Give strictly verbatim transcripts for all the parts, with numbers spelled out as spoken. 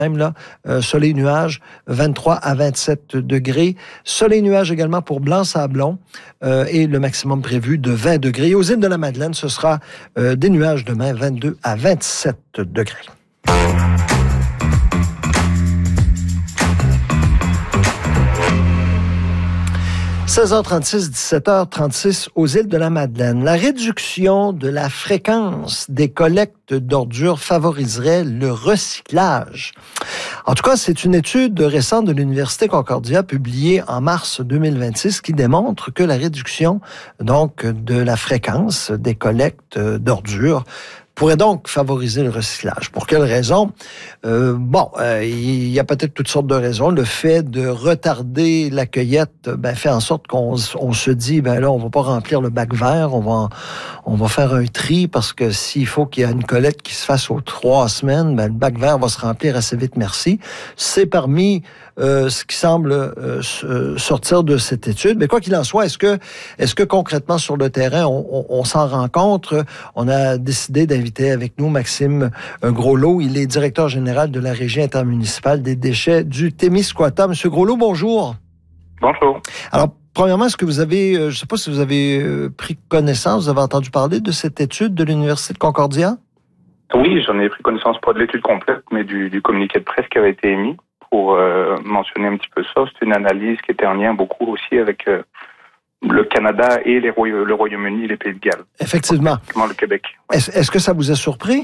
même là, euh, soleil-nuage, vingt-trois à vingt-sept degrés. Soleil-nuage également pour Blanc-Sablon euh, et le maximum prévu de vingt degrés. Aux îles de la Madeleine, ce sera euh, des nuages demain, vingt-deux à vingt-sept degrés. seize heures trente-six, dix-sept heures trente-six aux îles de la Madeleine. La réduction de la fréquence des collectes d'ordures favoriserait le recyclage. En tout cas, c'est une étude récente de l'Université Concordia publiée en mars deux mille vingt-six qui démontre que la réduction donc de la fréquence des collectes d'ordures pourrait donc favoriser le recyclage. Pour quelles raisons? Euh, bon, euh, il y a peut-être toutes sortes de raisons. Le fait de retarder la cueillette ben, fait en sorte qu'on on se dit, ben là, on va pas remplir le bac vert, on va, on va faire un tri parce que s'il faut qu'il y ait une collecte qui se fasse aux trois semaines, ben, le bac vert va se remplir assez vite, merci. C'est parmi euh, ce qui semble euh, sortir de cette étude. Mais quoi qu'il en soit, est-ce que, est-ce que concrètement sur le terrain, on, on, on s'en rend compte? On a décidé d'inviter avec nous Maxime Groslot. Il est directeur général de la Régie intermunicipale des déchets du Témiscouata. Monsieur Groslot, bonjour. Bonjour. Alors, premièrement, est-ce que vous avez, je ne sais pas si vous avez pris connaissance, vous avez entendu parler de cette étude de l'Université de Concordia? Oui, j'en ai pris connaissance, pas de l'étude complète, mais du, du communiqué de presse qui avait été émis pour euh, mentionner un petit peu ça. C'est une analyse qui était en lien beaucoup aussi avec euh, le Canada et les Roya- le Royaume-Uni et les Pays de Galles. Effectivement. Le Québec. Ouais. Est-ce, est-ce que ça vous a surpris?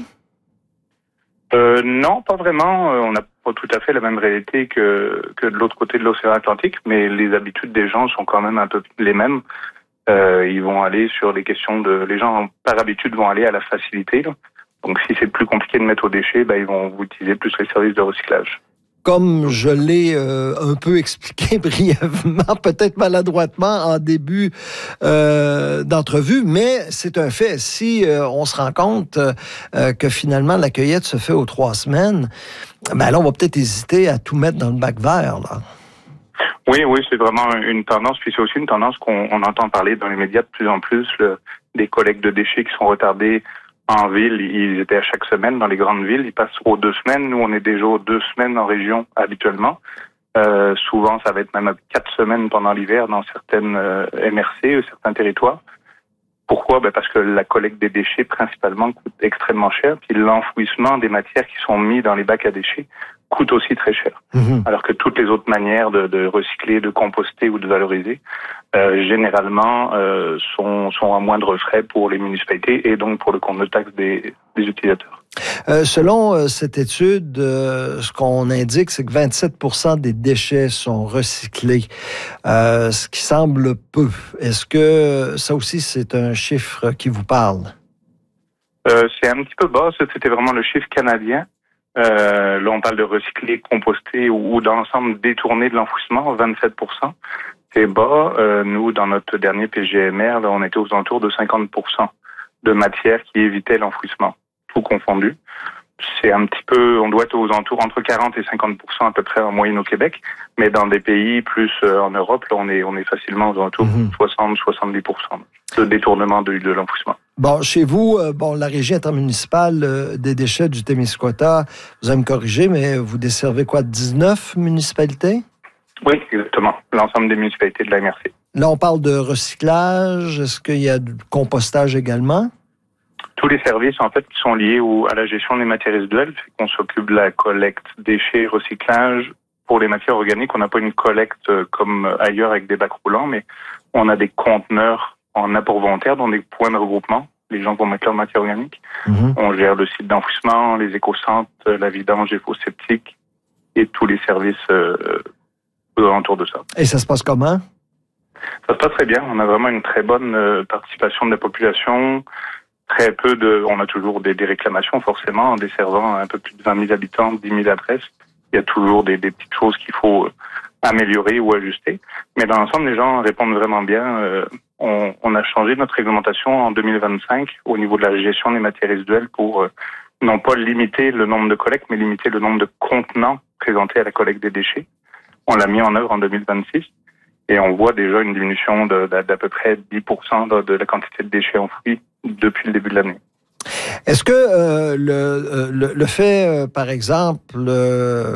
Euh, non, pas vraiment. Euh, on n'a pas tout à fait la même réalité que, que de l'autre côté de l'océan Atlantique, mais les habitudes des gens sont quand même un peu les mêmes. Euh, ils vont aller sur les questions de... Les gens, par habitude, vont aller à la facilité. Là. Donc, si c'est plus compliqué de mettre aux déchets, ben, ils vont vous utiliser plus les services de recyclage. Comme je l'ai euh, un peu expliqué brièvement, peut-être maladroitement en début euh, d'entrevue, mais c'est un fait. Si euh, on se rend compte euh, que finalement la cueillette se fait aux trois semaines, ben là, on va peut-être hésiter à tout mettre dans le bac vert, là. Oui, oui, c'est vraiment une tendance. Puis c'est aussi une tendance qu'on on entend parler dans les médias de plus en plus, le, des collectes de déchets qui sont retardés. En ville, ils étaient à chaque semaine dans les grandes villes. Ils passent aux deux semaines. Nous, on est déjà aux deux semaines en région habituellement. Euh, souvent, ça va être même à quatre semaines pendant l'hiver dans certaines euh, M R C, certains territoires. Pourquoi? Ben parce que la collecte des déchets, principalement, coûte extrêmement cher. Puis l'enfouissement des matières qui sont mises dans les bacs à déchets coûte aussi très cher. Mmh. Alors que toutes les autres manières de, de recycler, de composter ou de valoriser, euh, généralement, euh, sont, sont à moindre frais pour les municipalités et donc pour le compte de taxe des, des utilisateurs. Euh, selon euh, cette étude, euh, ce qu'on indique, c'est que vingt-sept pour cent des déchets sont recyclés, euh, ce qui semble peu. Est-ce que ça aussi, c'est un chiffre qui vous parle? Euh, c'est un petit peu bas. C'était vraiment le chiffre canadien. Euh, là, on parle de recycler, composter ou, ou d'ensemble détourner de l'enfouissement, vingt-sept pour cent. C'est bas. Euh, nous, dans notre dernier P G M R, là, on était aux alentours de cinquante pour cent de matière qui évitait l'enfouissement, tout confondu. C'est un petit peu, on doit être aux alentours entre quarante et cinquante pour cent à peu près en moyenne au Québec, mais dans des pays plus euh, en Europe, là, on est on est facilement aux alentours de soixante à soixante-dix pour cent de détournement de, de l'enfouissement. Bon, chez vous, euh, bon, la Régie intermunicipale euh, des déchets du Témiscouata, vous allez me corriger, mais vous desservez quoi, dix-neuf municipalités? Oui, exactement. L'ensemble des municipalités de la M R C. Là, on parle de recyclage. Est-ce qu'il y a du compostage également? Tous les services, en fait, qui sont liés au, à la gestion des matières résiduelles, fait qu'on s'occupe de la collecte, déchets, recyclage. Pour les matières organiques, on n'a pas une collecte comme ailleurs avec des bacs roulants, mais on a des conteneurs en apport volontaire, dans des points de regroupement. Les gens vont mettre leur matière organique. Mmh. On gère le site d'enfouissement, les éco-centres, la vidange, les fosses septiques et tous les services euh, autour de ça. Et ça se passe comment? Ça se passe très bien. On a vraiment une très bonne euh, participation de la population. Très peu de, on a toujours des, des réclamations forcément en desservant un peu plus de vingt mille habitants, dix mille adresses. Il y a toujours des, des petites choses qu'il faut améliorer ou ajuster. Mais dans l'ensemble, les gens répondent vraiment bien. Euh, on, on a changé notre réglementation en deux mille vingt-cinq au niveau de la gestion des matières résiduelles pour euh, non pas limiter le nombre de collectes, mais limiter le nombre de contenants présentés à la collecte des déchets. On l'a mis en œuvre en deux mille vingt-six et on voit déjà une diminution de, de, d'à peu près dix pour cent de, de la quantité de déchets enfouis depuis le début de l'année. Est-ce que euh, le, le, le fait, euh, par exemple, euh,